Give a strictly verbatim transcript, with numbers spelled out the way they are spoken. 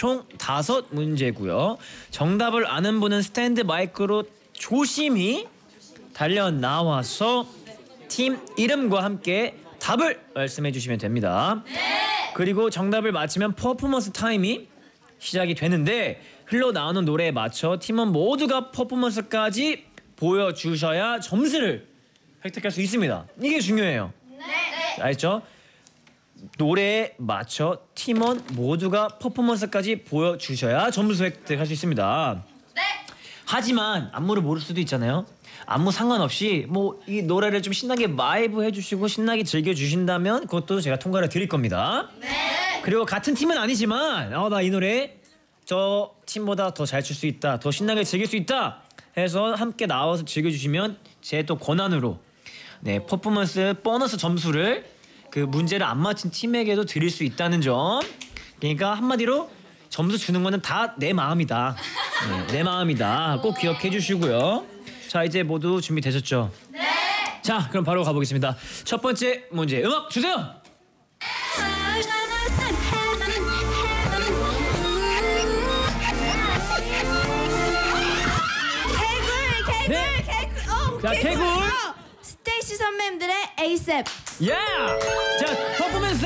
총 다섯 문제고요. 정답을 아는 분은 스탠드 마이크로 조심히 달려 나와서 팀 이름과 함께 답을 말씀해 주시면 됩니다. 네. 그리고 정답을 맞히면 퍼포먼스 타임이 시작이 되는데 흘러나오는 노래에 맞춰 팀원 모두가 퍼포먼스까지 보여주셔야 점수를 획득할 수 있습니다. 이게 중요해요. 네. 알죠? 노래에 맞춰 팀원 모두가 퍼포먼스까지 보여주셔야 점수 획득할 수 있습니다. 네. 하지만 안무를 모를 수도 있잖아요. 안무 상관없이 뭐 이 노래를 좀 신나게 마이브 해주시고 신나게 즐겨주신다면 그것도 제가 통과를 드릴 겁니다. 네. 그리고 같은 팀은 아니지만 어, 나 이 노래 저 팀보다 더 잘 출 수 있다, 더 신나게 즐길 수 있다 해서 함께 나와서 즐겨주시면 제 또 권한으로 네 퍼포먼스 보너스 점수를 그 문제를 안 맞힌 팀에게도 드릴 수 있다는 점. 그러니까 한마디로 점수 주는 거는 다 내 마음이다. 네, 내 마음이다. 꼭 기억해 주시고요. 자, 이제 모두 준비되셨죠? 네. 자, 그럼 바로 가보겠습니다. 첫 번째 문제 음악 주세요. 개굴, 개굴, 네. 개굴. 어, 자, 개굴. 어, 스테이시 선배님들의 에이셉. 야! 자, 퍼포먼스